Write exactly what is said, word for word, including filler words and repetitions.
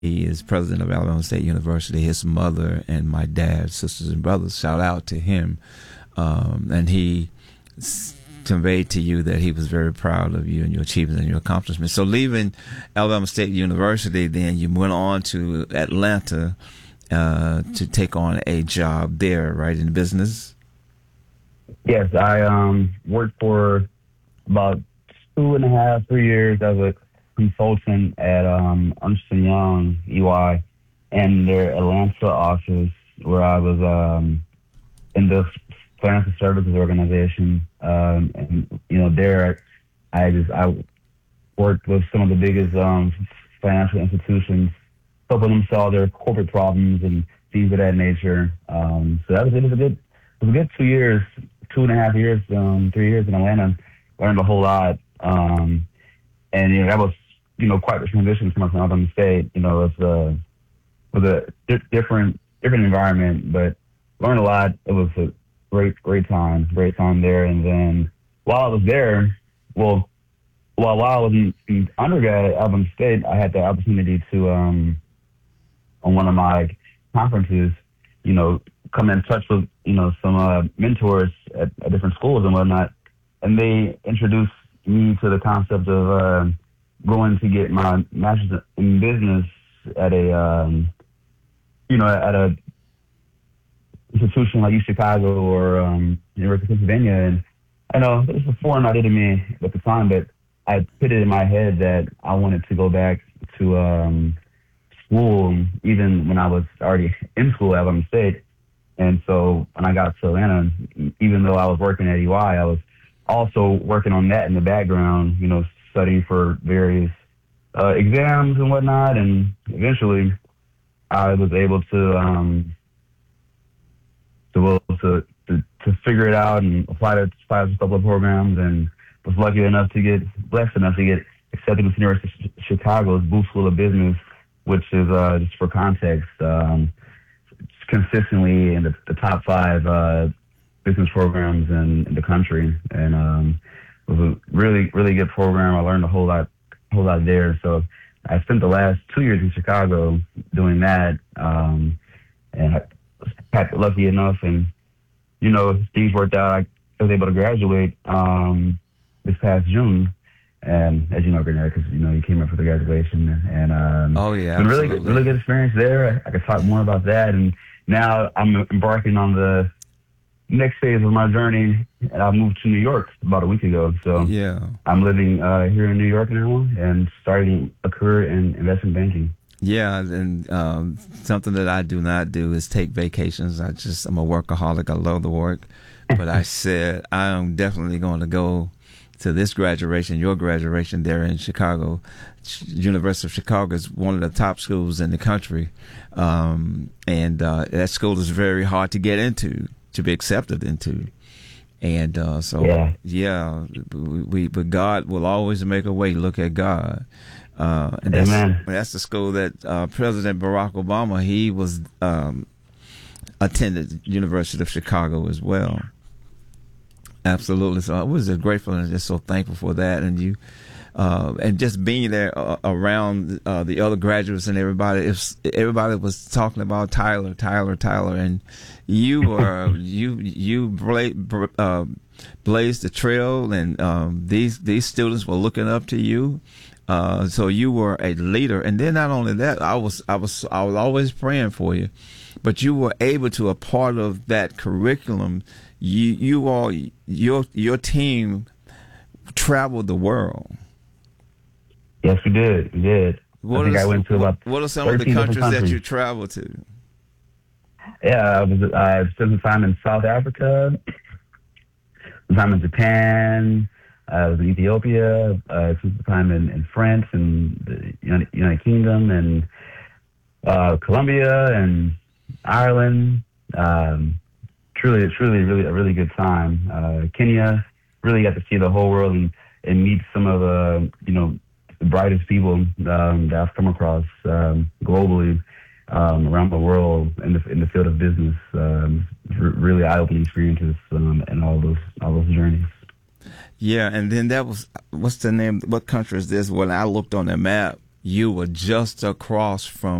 He is president of Alabama State University. His mother and my dad, sisters and brothers, shout out to him. Um, and he s- conveyed to you that he was very proud of you and your achievements and your accomplishments. So leaving Alabama State University, then you went on to Atlanta uh, to take on a job there, right, in business? Yes, I um, worked for about two and a half, three years as a consultant at um, Ernst and Young, E Y, and their Atlanta office, where I was um, in the financial services organization. Um, and, you know, there I just, I worked with some of the biggest um, financial institutions, helping them solve their corporate problems and things of that nature. Um, so that was, it was a good, it was a good two years, two and a half years, um, three years in Atlanta. Learned a whole lot. Um, and, you know, that was, you know, quite a transition from Alabama State. You know, it's a, it was a di- different, different environment, but learned a lot. It was a great, great time, great time there. And then while I was there, well, while, while I was in, in undergrad at Alabama State, I had the opportunity to, um, on one of my conferences, you know, come in touch with, you know, some uh, mentors at, at different schools and whatnot. And they introduced me to the concept of uh, going to get my master's in business at a, um, you know, at a institution like U Chicago or um, University of Pennsylvania. And I know it was a foreign idea to me at the time, but I put it in my head that I wanted to go back to um, school, even when I was already in school at Alabama State. And so when I got to Atlanta, even though I was working at E Y, I was also working on that in the background, you know, studying for various uh, exams and whatnot. And eventually I was able to, um, to, to, to, to figure it out and apply to, apply to a couple of programs, and was lucky enough to get, blessed enough to get accepted to the University of Chicago's Booth School of Business, which is, uh, just for context, um, consistently in the, the top five uh, business programs in, in the country. And um, it was a really, really good program. I learned a whole lot, whole lot there. So I spent the last two years in Chicago doing that. Um, and I was lucky enough, and, you know, things worked out. I was able to graduate um, this past June. And as you know, Grenada, because, you know, you came up for the graduation. And um, oh, yeah, it's been really, really good experience there. I, I could talk more about that. And now I'm embarking on the next phase of my journey, and I moved to New York about a week ago. So yeah, I'm living uh, here in New York now and starting a career in investment banking. Yeah, and um, something that I do not do is take vacations. I just, I'm a workaholic. I love the work. But I said I am definitely going to go to this graduation, your graduation there in Chicago. University of Chicago is one of the top schools in the country. Um, and uh, that school is very hard to get into, to be accepted into. And uh, so, yeah, yeah we, we, but God will always make a way. Look at God. Uh, and that's, Amen. That's the school that uh, President Barack Obama, he was um, attended University of Chicago as well. Absolutely. So I was just grateful and just so thankful for that. And you, uh, and just being there uh, around uh, the other graduates and everybody, if everybody was talking about Tyler, Tyler, Tyler, and you were, you, you bla- uh, blazed the trail, and um, these, these students were looking up to you. Uh, so you were a leader. And then not only that, I was, I was, I was always praying for you, but you were able to, a part of that curriculum, You, you all, your your team traveled the world. Yes, we did. We did. What I think is, I went to about What are some of the countries, countries that you traveled to? Yeah, I was. I spent some time in South Africa, some time in Japan. I was in Ethiopia. I spent some time in, in France and the United, United Kingdom and uh, Colombia and Ireland. Um, Truly, truly, really a really good time. Uh, Kenya, really got to see the whole world and, and meet some of the, you know, the brightest people um, that I've come across um, globally um, around the world in the in the field of business. Um, really eye-opening experiences um, and all those all those journeys. Yeah, and then that was, what's the name? What country is this? When I looked on the map, you were just across from